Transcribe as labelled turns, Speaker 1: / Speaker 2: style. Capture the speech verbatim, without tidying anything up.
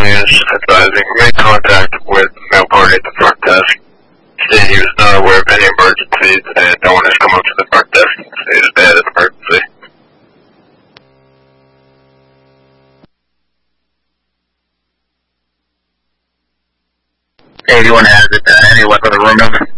Speaker 1: is advising made contact with male party at the front desk. Stated he was not aware of any emergencies and no one has come up to the front desk and stated they had an emergency.
Speaker 2: Anyone has it, uh, any luck with the room number?